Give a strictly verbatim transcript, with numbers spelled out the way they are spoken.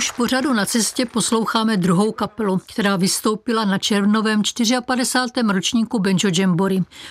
Už v pořadu Na cestě posloucháme druhou kapelu, která vystoupila na červnovém padesátém čtvrtém ročníku Banjo Jamboree.